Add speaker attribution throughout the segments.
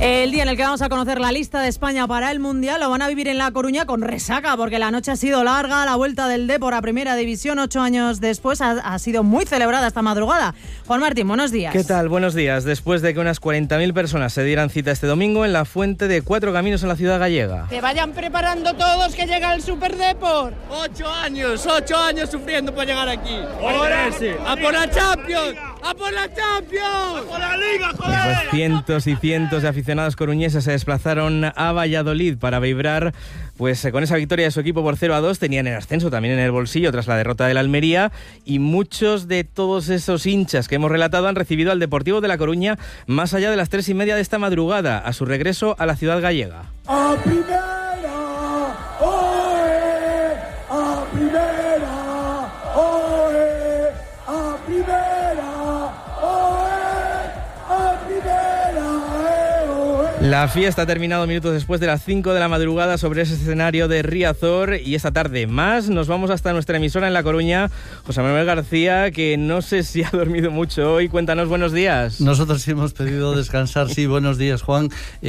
Speaker 1: El día en el que vamos a conocer la lista de España para el Mundial lo van a vivir en La Coruña con resaca, porque la noche ha sido larga. La vuelta del Depor a Primera División 8 años después ha sido muy celebrada esta madrugada. Juan Martín, buenos días.
Speaker 2: ¿Qué tal? Buenos días. Después de que unas 40.000 personas se dieran cita este domingo en la Fuente de Cuatro Caminos en la ciudad gallega.
Speaker 3: Que vayan preparando todos, que llega el Super Depor. 8 años sufriendo para llegar aquí. ¡A por la Champions! ¡A por la Champions! ¡A por la Liga, joder!
Speaker 2: Pues cientos y cientos de aficionados coruñeses se desplazaron a Valladolid para vibrar pues con esa victoria de su equipo por 0-2. Tenían el ascenso también en el bolsillo tras la derrota del Almería, y muchos de todos esos hinchas que hemos relatado han recibido al Deportivo de La Coruña más allá de las 3:30 de esta madrugada, a su regreso a la ciudad gallega.
Speaker 4: ¡A primera! ¡Oe! ¡A primera! ¡Oe! ¡A primera! ¡Oe! ¡A primera! ¡Oe!
Speaker 2: La fiesta ha terminado minutos después de las 5 de la madrugada sobre ese escenario de Riazor, y esta tarde más nos vamos hasta nuestra emisora en La Coruña. José Manuel García, que no sé si ha dormido mucho hoy. Cuéntanos, buenos días.
Speaker 5: Nosotros sí hemos pedido descansar, sí, buenos días, Juan.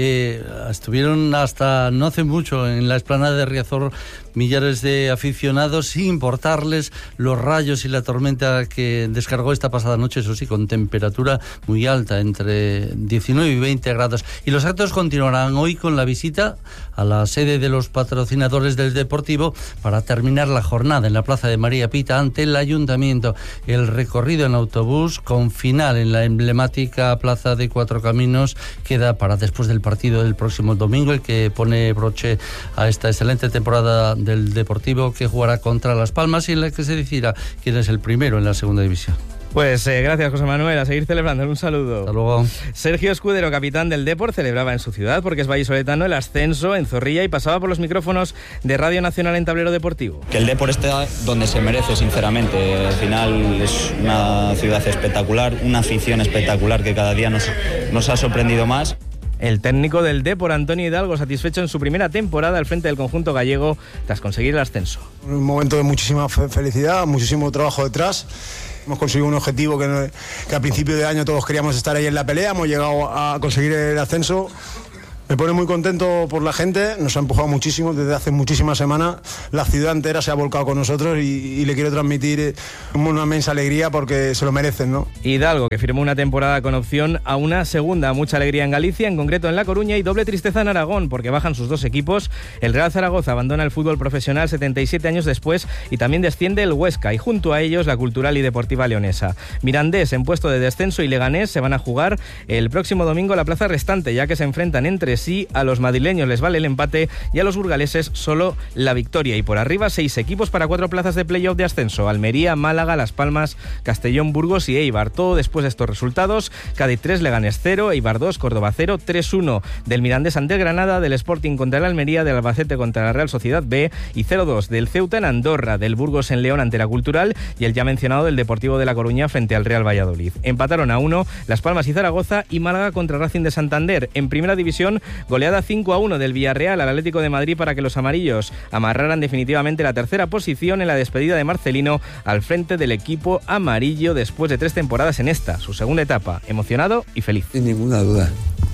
Speaker 5: Estuvieron hasta no hace mucho en la explanada de Riazor millares de aficionados, sin importarles los rayos y la tormenta que descargó esta pasada noche, eso sí, con temperatura muy alta, entre 19 y 20 grados. Y los actos continuarán hoy con la visita a la sede de los patrocinadores del Deportivo para terminar la jornada en la Plaza de María Pita ante el Ayuntamiento. El recorrido en autobús con final en la emblemática Plaza de Cuatro Caminos queda para después del partido del próximo domingo, el que pone broche a esta excelente temporada del Deportivo, que jugará contra Las Palmas y en la que se decidirá quién es el primero en la segunda división.
Speaker 2: Pues gracias, José Manuel, a seguir celebrando. Un saludo.
Speaker 5: Hasta luego.
Speaker 2: Sergio Escudero, capitán del Depor, celebraba en su ciudad, porque es vallisoletano, el ascenso en Zorrilla, y pasaba por los micrófonos de Radio Nacional en Tablero Deportivo.
Speaker 6: Que el Depor esté donde se merece, sinceramente. Al final es una ciudad espectacular, una afición espectacular que cada día nos ha sorprendido más.
Speaker 2: El técnico del Depor, Antonio Hidalgo, satisfecho en su primera temporada al frente del conjunto gallego tras conseguir el ascenso.
Speaker 7: Un momento de muchísima felicidad, muchísimo trabajo detrás. Hemos conseguido un objetivo que al principio de año todos queríamos estar ahí en la pelea. Hemos llegado a conseguir el ascenso. Me pone muy contento por la gente, nos ha empujado muchísimo desde hace muchísimas semanas. La ciudad entera se ha volcado con nosotros y le quiero transmitir una inmensa alegría porque se lo merecen, ¿no?
Speaker 2: Hidalgo, que firmó una temporada con opción a una segunda. Mucha alegría en Galicia, en concreto en La Coruña, y doble tristeza en Aragón, porque bajan sus dos equipos. El Real Zaragoza abandona el fútbol profesional 77 años después, y también desciende el Huesca, y junto a ellos la Cultural y Deportiva Leonesa. Mirandés en puesto de descenso y Leganés se van a jugar el próximo domingo la plaza restante, ya que se enfrentan entre sí. A los madrileños les vale el empate y a los burgaleses solo la victoria. Y por arriba 6 equipos para 4 plazas de playoff de ascenso: Almería, Málaga, Las Palmas, Castellón, Burgos y Eibar. Todo después de estos resultados: Cádiz 3, Leganés 0, Eibar 2, Córdoba 0, 3-1 del Mirandés ante el Granada, del Sporting contra el Almería, del Albacete contra la Real Sociedad B, y 0-2 del Ceuta en Andorra, del Burgos en León ante la Cultural, y el ya mencionado del Deportivo de La Coruña frente al Real Valladolid. Empataron a 1 Las Palmas y Zaragoza, y Málaga contra Racing de Santander. En primera división, goleada 5-1 del Villarreal al Atlético de Madrid para que los amarillos amarraran definitivamente la tercera posición en la despedida de Marcelino al frente del equipo amarillo después de 3 temporadas en esta, su segunda etapa. Emocionado y feliz.
Speaker 8: Sin ninguna duda,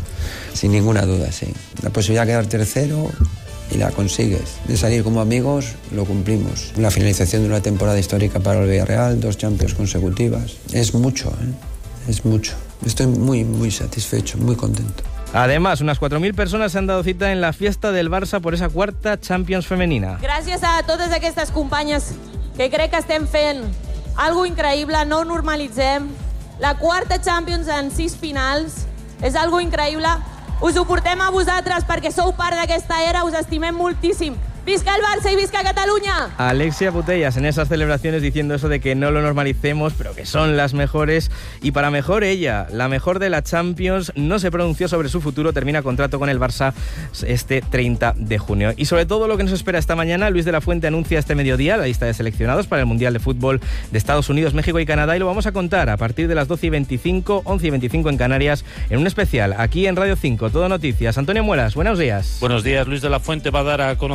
Speaker 8: sí. La posibilidad de quedar tercero y la consigues. De salir como amigos, lo cumplimos. La finalización de una temporada histórica para el Villarreal, 2 Champions consecutivas. Es mucho, es mucho. Estoy muy, muy satisfecho, muy contento.
Speaker 2: Además, unas 4.000 personas se han dado cita en la fiesta del Barça por esa 4ª Champions femenina.
Speaker 9: Gràcies a totes aquestes companyes que crec que estem fent algo increïble, no ho normalitzem. La 4ª Champions en 6 finals és algo increïble. Us ho portem a vosaltres perquè sou part d'aquesta era, us estimem moltíssim. ¡Visca el Barça y visca Cataluña!
Speaker 2: Alexia Putellas en esas celebraciones diciendo eso de que no lo normalicemos, pero que son las mejores. Y para mejor ella, la mejor de la Champions, no se pronunció sobre su futuro, termina contrato con el Barça este 30 de junio. Y sobre todo lo que nos espera esta mañana, Luis de la Fuente anuncia este mediodía la lista de seleccionados para el Mundial de Fútbol de Estados Unidos, México y Canadá, y lo vamos a contar a partir de las 12:25, 11:25 en Canarias, en un especial aquí en Radio 5, Todo Noticias. Antonio Muelas, buenos días.
Speaker 10: Buenos días. Luis de la Fuente va a dar a conocer los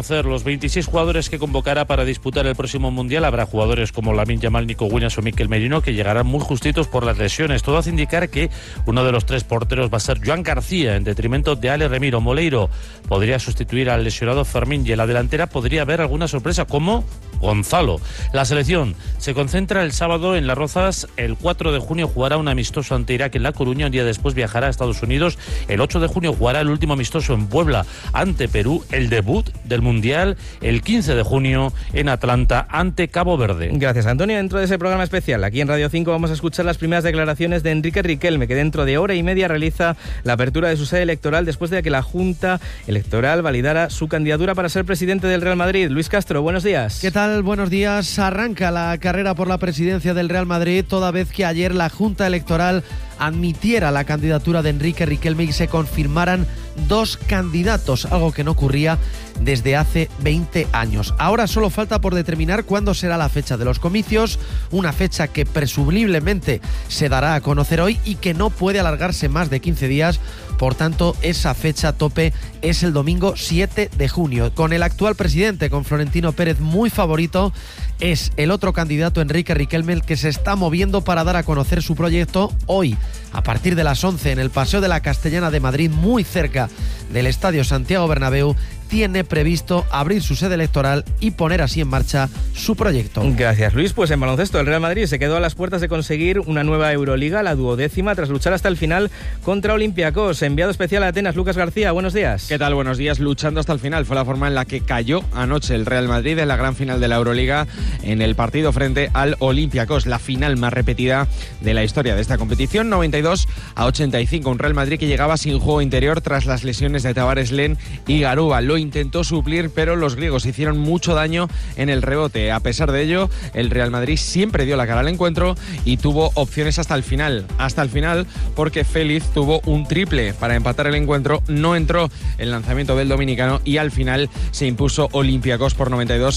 Speaker 10: los 26 jugadores que convocará para disputar el próximo Mundial habrá jugadores como Lamine Yamal, Nico Williams o Mikel Merino que llegarán muy justitos por las lesiones. Todo hace indicar que uno de los 3 porteros va a ser Joan García en detrimento de Ale Remiro. Moleiro podría sustituir al lesionado Fermín y en la delantera podría haber alguna sorpresa como Gonzalo. La selección se concentra el sábado en Las Rozas. El 4 de junio jugará un amistoso ante Irak en La Coruña. Un día después viajará a Estados Unidos. El 8 de junio jugará el último amistoso en Puebla ante Perú. El debut del Mundial el 15 de junio en Atlanta ante Cabo Verde.
Speaker 2: Gracias, Antonio. Dentro de ese programa especial, aquí en Radio 5 vamos a escuchar las primeras declaraciones de Enrique Riquelme, que dentro de hora y media realiza la apertura de su sede electoral después de que la Junta Electoral validara su candidatura para ser presidente del Real Madrid. Luis Castro, buenos días.
Speaker 11: ¿Qué tal? Buenos días. Arranca la carrera por la presidencia del Real Madrid, toda vez que ayer la Junta Electoral admitiera la candidatura de Enrique Riquelme y se confirmaran 2 candidatos, algo que no ocurría desde hace 20 años. Ahora solo falta por determinar cuándo será la fecha de los comicios, una fecha que presumiblemente se dará a conocer hoy y que no puede alargarse más de 15 días. Por tanto, esa fecha tope es el domingo 7 de junio. Con el actual presidente, con Florentino Pérez muy favorito, es el otro candidato, Enrique Riquelme, el que se está moviendo para dar a conocer su proyecto hoy, a partir de las 11 en el Paseo de la Castellana de Madrid, muy cerca del Estadio Santiago Bernabéu. Tiene previsto abrir su sede electoral y poner así en marcha su proyecto.
Speaker 2: Gracias, Luis. Pues en baloncesto, el Real Madrid se quedó a las puertas de conseguir una nueva Euroliga, la 12ª, tras luchar hasta el final contra Olympiacos. Enviado especial a Atenas, Lucas García, buenos días.
Speaker 12: ¿Qué tal? Buenos días. Luchando hasta el final fue la forma en la que cayó anoche el Real Madrid en la gran final de la Euroliga en el partido frente al Olympiacos, la final más repetida de la historia de esta competición, 92-85. Un Real Madrid que llegaba sin juego interior tras las lesiones de Tavares, Len y Garuba. Lo intentó suplir, pero los griegos hicieron mucho daño en el rebote. A pesar de ello, el Real Madrid siempre dio la cara al encuentro y tuvo opciones hasta el final, porque Félix tuvo un triple para empatar el encuentro, no entró el lanzamiento del dominicano y al final se impuso Olympiacos por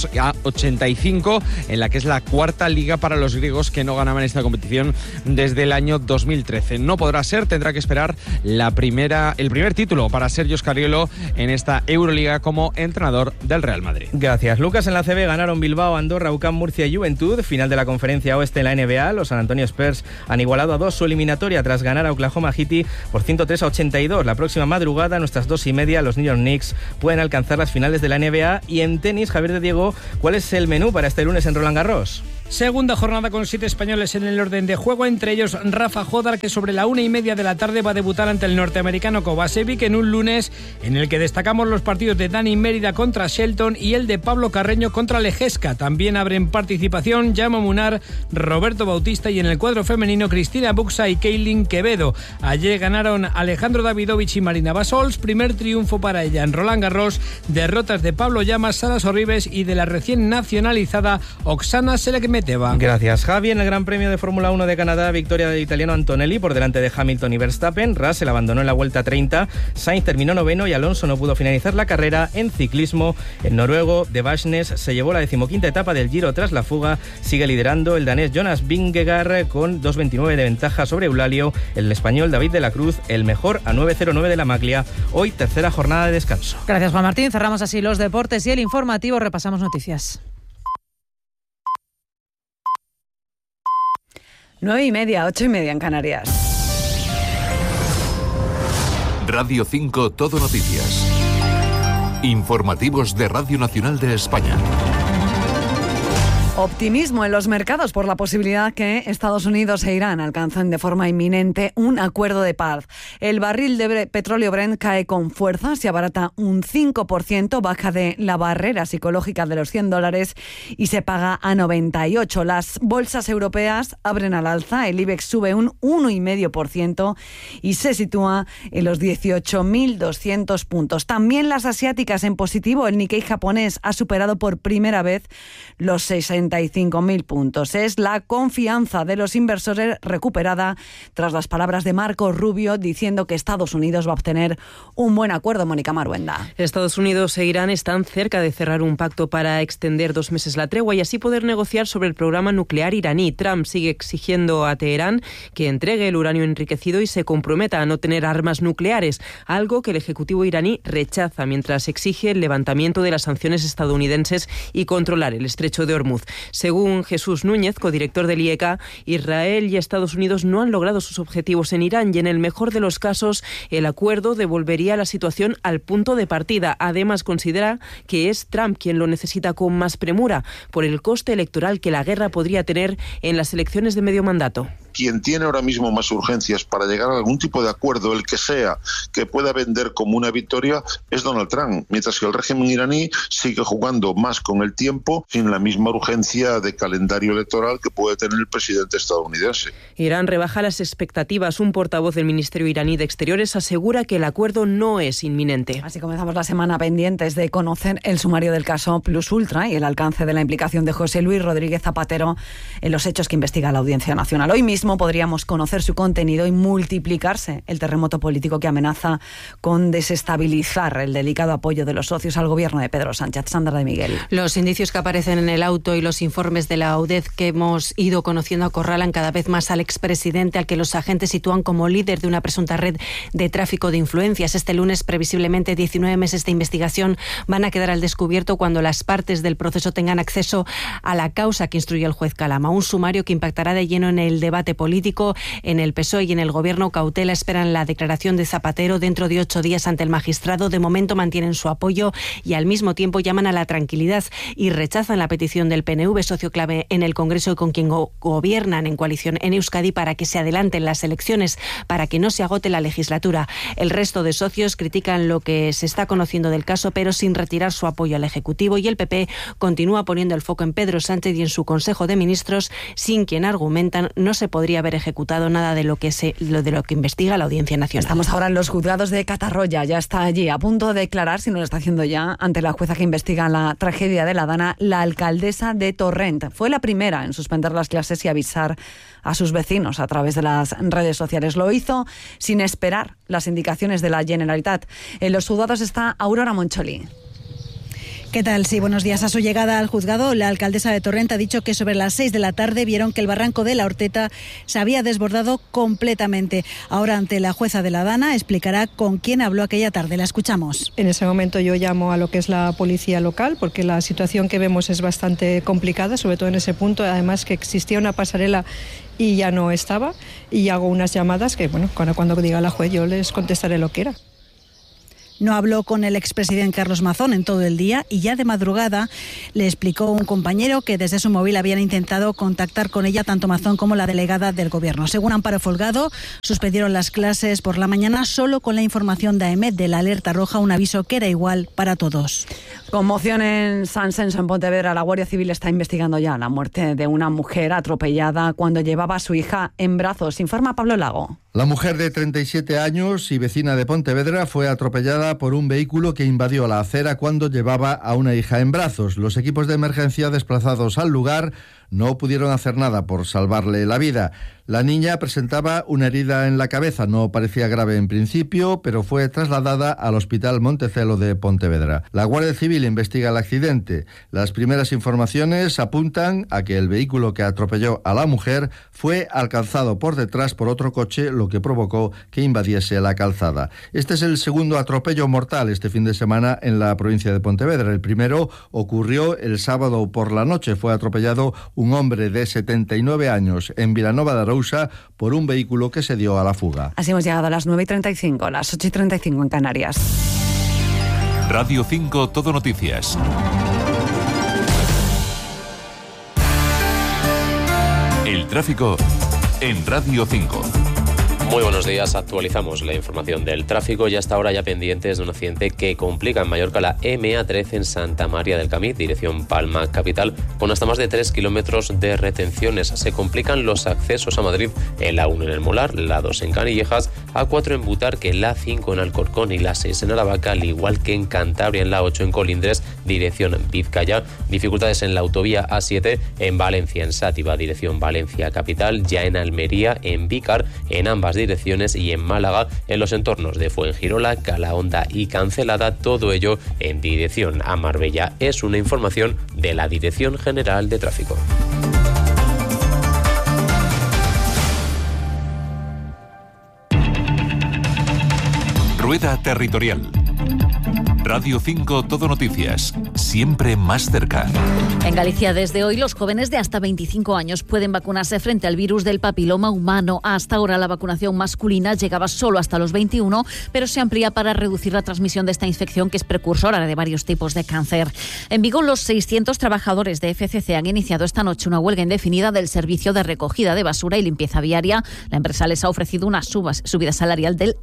Speaker 12: 92-85, en la que es la 4ª liga para los griegos que no ganaban esta competición desde el año 2013. No podrá ser, tendrá que esperar el primer título para Sergio Scariolo en esta Euroliga como entrenador del Real Madrid.
Speaker 2: Gracias, Lucas. En la CB ganaron Bilbao, Andorra, UCAM, Murcia y Juventud. Final de la Conferencia Oeste en la NBA. Los San Antonio Spurs han igualado a 2 su eliminatoria tras ganar a Oklahoma City por 103-82. La próxima madrugada, a nuestras 2:30, los New York Knicks pueden alcanzar las finales de la NBA. Y en tenis, Javier de Diego, ¿cuál es el menú para este lunes en Roland Garros?
Speaker 13: Segunda jornada con 7 españoles en el orden de juego, entre ellos Rafa Jodar, que sobre la 1:30 de la tarde va a debutar ante el norteamericano Kovacevic en un lunes en el que destacamos los partidos de Dani Mérida contra Shelton y el de Pablo Carreño contra Lejesca. También abren participación Jaume Munar, Roberto Bautista y en el cuadro femenino Cristina Buxa y Keilin Quevedo. Ayer ganaron Alejandro Davidovich y Marina Basols, primer triunfo para ella en Roland Garros, derrotas de Pablo Llamas, Sara Sorribes y de la recién nacionalizada Oksana Selekmeteva.
Speaker 2: Gracias, Javi. En el Gran Premio de Fórmula 1 de Canadá, victoria del italiano Antonelli por delante de Hamilton y Verstappen. Russell abandonó en la vuelta 30, Sainz terminó 9º y Alonso no pudo finalizar la carrera. En ciclismo, el noruego de Vashnes se llevó la 15ª etapa del Giro tras la fuga. Sigue liderando el danés Jonas Vingegaard con 2:29 de ventaja sobre Eulalio. El español David de la Cruz, el mejor, a 9:09 de la Maglia. Hoy, tercera jornada de descanso.
Speaker 1: Gracias, Juan Martín. Cerramos así los deportes y el informativo. Repasamos noticias.
Speaker 14: 9:30, 8:30 en Canarias.
Speaker 15: Radio 5 Todo Noticias. Informativos de Radio Nacional de España.
Speaker 14: Optimismo en los mercados por la posibilidad que Estados Unidos e Irán alcancen de forma inminente un acuerdo de paz. El barril de petróleo Brent cae con fuerza, se abarata un 5%, baja de la barrera psicológica de los $100 y se paga a 98. Las bolsas europeas abren al alza, el IBEX sube un 1,5% y se sitúa en los 18.200 puntos. También las asiáticas en positivo, el Nikkei japonés ha superado por primera vez los 60 35.000 puntos. Es la confianza de los inversores recuperada tras las palabras de Marco Rubio diciendo que Estados Unidos va a obtener un buen acuerdo. Mónica Maruenda.
Speaker 16: Estados Unidos e Irán están cerca de cerrar un pacto para extender 2 meses la tregua y así poder negociar sobre el programa nuclear iraní. Trump sigue exigiendo a Teherán que entregue el uranio enriquecido y se comprometa a no tener armas nucleares, algo que el Ejecutivo iraní rechaza mientras exige el levantamiento de las sanciones estadounidenses y controlar el estrecho de Hormuz. Según Jesús Núñez, codirector del IEK, Israel y Estados Unidos no han logrado sus objetivos en Irán y en el mejor de los casos el acuerdo devolvería la situación al punto de partida. Además, considera que es Trump quien lo necesita con más premura por el coste electoral que la guerra podría tener en las elecciones de medio mandato.
Speaker 17: Quien tiene ahora mismo más urgencias para llegar a algún tipo de acuerdo, el que sea, que pueda vender como una victoria, es Donald Trump, mientras que el régimen iraní sigue jugando más con el tiempo sin la misma urgencia de calendario electoral que puede tener el presidente estadounidense.
Speaker 16: Irán rebaja las expectativas. Un portavoz del Ministerio iraní de Exteriores asegura que el acuerdo no es inminente.
Speaker 14: Así comenzamos la semana pendientes de conocer el sumario del caso Plus Ultra y el alcance de la implicación de José Luis Rodríguez Zapatero en los hechos que investiga la Audiencia Nacional. Hoy mismo podríamos conocer su contenido y multiplicarse el terremoto político que amenaza con desestabilizar el delicado apoyo de los socios al gobierno de Pedro Sánchez. Sandra de Miguel.
Speaker 18: Los indicios que aparecen en el auto y los informes de la UDEZ que hemos ido conociendo acorralan cada vez más al expresidente, al que los agentes sitúan como líder de una presunta red de tráfico de influencias. Este lunes, previsiblemente, 19 meses de investigación van a quedar al descubierto cuando las partes del proceso tengan acceso a la causa que instruyó el juez Calama. Un sumario que impactará de lleno en el debate político. En el PSOE y en el Gobierno, cautela esperan la declaración de Zapatero dentro de 8 días ante el magistrado. De momento mantienen su apoyo y al mismo tiempo llaman a la tranquilidad y rechazan la petición del PNV, socio clave en el Congreso y con quien gobiernan en coalición en Euskadi, para que se adelanten las elecciones, para que no se agote la legislatura. El resto de socios critican lo que se está conociendo del caso, pero sin retirar su apoyo al Ejecutivo, y el PP continúa poniendo el foco en Pedro Sánchez y en su Consejo de Ministros, sin quien, argumentan, no se podría haber ejecutado nada de lo que investiga la Audiencia Nacional.
Speaker 14: Estamos ahora en los juzgados de Catarroya. Ya está allí, a punto de declarar, si no lo está haciendo ya, ante la jueza que investiga la tragedia de la Dana, la alcaldesa de Torrent. Fue la primera en suspender las clases y avisar a sus vecinos a través de las redes sociales. Lo hizo sin esperar las indicaciones de la Generalitat. En los juzgados está Aurora Moncholi.
Speaker 19: ¿Qué tal? Sí, buenos días. A su llegada al juzgado, la alcaldesa de Torrent ha dicho que sobre las 6 de la tarde vieron que el barranco de la Horteta se había desbordado completamente. Ahora, ante la jueza de la Dana, explicará con quién habló aquella tarde. La escuchamos.
Speaker 20: En ese momento yo llamo a lo que es la policía local, porque la situación que vemos es bastante complicada, sobre todo en ese punto. Además, que existía una pasarela y ya no estaba, y hago unas llamadas que, bueno, cuando diga la juez yo les contestaré lo que era.
Speaker 19: No habló con el expresidente Carlos Mazón en todo el día y ya de madrugada le explicó un compañero que desde su móvil habían intentado contactar con ella tanto Mazón como la delegada del Gobierno. Según Amparo Folgado, suspendieron las clases por la mañana solo con la información de AEMET de la alerta roja, un aviso que era igual para todos.
Speaker 14: Conmoción en San Senso, en Pontevedra. La Guardia Civil está investigando ya la muerte de una mujer atropellada cuando llevaba a su hija en brazos. Informa Pablo Lago.
Speaker 21: La mujer de 37 años y vecina de Pontevedra fue atropellada por un vehículo que invadió la acera cuando llevaba a una hija en brazos. Los equipos de emergencia desplazados al lugar no pudieron hacer nada por salvarle la vida. La niña presentaba una herida en la cabeza, no parecía grave en principio, pero fue trasladada al Hospital Montecelo de Pontevedra. La Guardia Civil investiga el accidente. Las primeras informaciones apuntan a que el vehículo que atropelló a la mujer fue alcanzado por detrás por otro coche, lo que provocó que invadiese la calzada. Este es el segundo atropello mortal este fin de semana en la provincia de Pontevedra. El primero ocurrió el sábado por la noche. Fue atropellado un hombre de 79 años en Vilanova de Arousa por un vehículo que se dio a la fuga.
Speaker 14: Así hemos llegado a las 9:35, las 8:35 en Canarias.
Speaker 15: Radio 5 Todo Noticias. El tráfico en Radio 5.
Speaker 3: Muy buenos días, actualizamos la información del tráfico y hasta ahora ya pendientes de un accidente que complica en Mallorca la MA13 en Santa María del Camí, dirección Palma capital, con hasta más de 3 kilómetros de retenciones. Se complican los accesos a Madrid en la 1 en el Molar, la 2 en Canillejas, A4 en Butarque, la 5 en Alcorcón y la 6 en Aravaca, al igual que en Cantabria en la 8 en Colindres, dirección Vizcaya. Dificultades en la autovía A7 en Valencia, en Sátiva, dirección Valencia capital, ya en Almería, en Vícar, en ambas direcciones, y en Málaga, en los entornos de Fuengirola, Calahonda y Cancelada, todo ello en dirección a Marbella. Es una información de la Dirección General de Tráfico.
Speaker 15: Rueda Territorial. Radio 5 Todo Noticias, siempre más cerca.
Speaker 22: En Galicia, desde hoy, los jóvenes de hasta 25 años pueden vacunarse frente al virus del papiloma humano. Hasta ahora, la vacunación masculina llegaba solo hasta los 21, pero se amplía para reducir la transmisión de esta infección, que es precursora de varios tipos de cáncer. En Vigo, los 600 trabajadores de FCC han iniciado esta noche una huelga indefinida del servicio de recogida de basura y limpieza viaria. La empresa les ha ofrecido una subida salarial del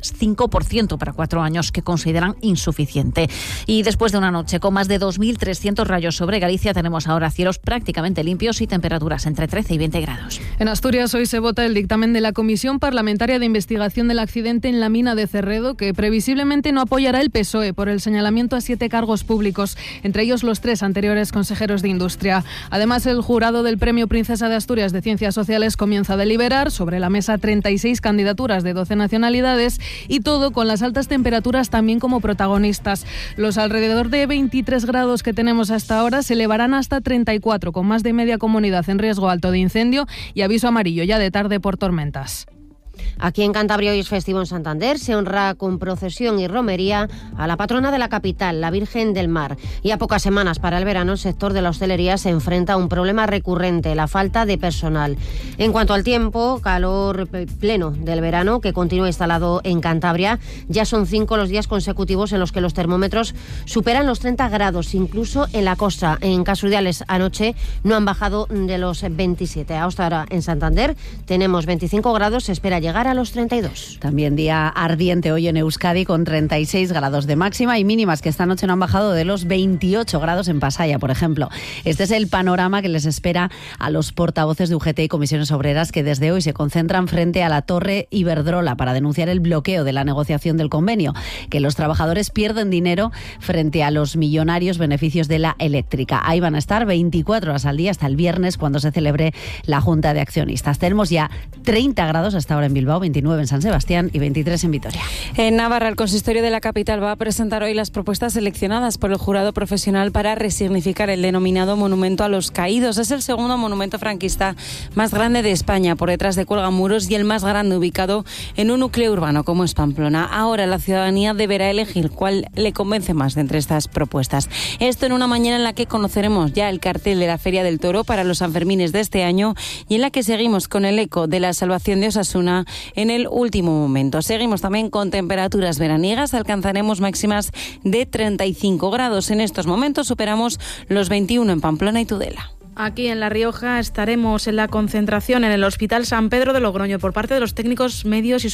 Speaker 22: 5% para 4 años, que consideran insuficiente. Y después de una noche con más de 2.300 rayos sobre Galicia, tenemos ahora cielos prácticamente limpios y temperaturas entre 13 y 20 grados.
Speaker 23: En Asturias hoy se vota el dictamen de la Comisión Parlamentaria de Investigación del accidente en la mina de Cerredo, que previsiblemente no apoyará el PSOE por el señalamiento a 7 cargos públicos, entre ellos los 3 anteriores consejeros de Industria. Además, el jurado del Premio Princesa de Asturias de Ciencias Sociales comienza a deliberar, sobre la mesa 36 candidaturas de 12 nacionalidades, y todo con las altas temperaturas también como protagonistas. Los alrededor de 23 grados que tenemos hasta ahora se elevarán hasta 34, con más de media comunidad en riesgo alto de incendio y aviso amarillo ya de tarde por tormentas.
Speaker 24: Aquí en Cantabria hoy es festivo en Santander. Se honra con procesión y romería a la patrona de la capital, la Virgen del Mar. Y a pocas semanas para el verano, el sector de la hostelería se enfrenta a un problema recurrente, la falta de personal. En cuanto al tiempo, calor pleno del verano que continúa instalado en Cantabria. Ya son 5 los días consecutivos en los que los termómetros superan los 30 grados, incluso en la costa. En Casurdiales anoche no han bajado de los 27. Hasta ahora en Santander tenemos 25 grados, se espera llegar a los 32.
Speaker 14: También día ardiente hoy en Euskadi, con 36 grados de máxima y mínimas que esta noche no han bajado de los 28 grados en Pasaia, por ejemplo. Este es el panorama que les espera a los portavoces de UGT y comisiones obreras, que desde hoy se concentran frente a la Torre Iberdrola para denunciar el bloqueo de la negociación del convenio, que los trabajadores pierden dinero frente a los millonarios beneficios de la eléctrica. Ahí van a estar 24 horas al día hasta el viernes, cuando se celebre la Junta de Accionistas. Tenemos ya 30 grados hasta ahora en Bilbao, 29 en San Sebastián y 23 en Vitoria.
Speaker 25: En Navarra, el consistorio de la capital va a presentar hoy las propuestas seleccionadas por el jurado profesional para resignificar el denominado Monumento a los Caídos. Es el segundo monumento franquista más grande de España, por detrás de Cuelgamuros, y el más grande ubicado en un núcleo urbano como es Pamplona. Ahora la ciudadanía deberá elegir cuál le convence más de entre estas propuestas. Esto en una mañana en la que conoceremos ya el cartel de la Feria del Toro para los Sanfermines de este año, y en la que seguimos con el eco de la salvación de Osasuna en el último momento. Seguimos también con temperaturas veraniegas, alcanzaremos máximas de 35 grados. En estos momentos superamos los 21 en Pamplona y Tudela.
Speaker 23: Aquí en La Rioja estaremos en la concentración en el Hospital San Pedro de Logroño por parte de los técnicos medios y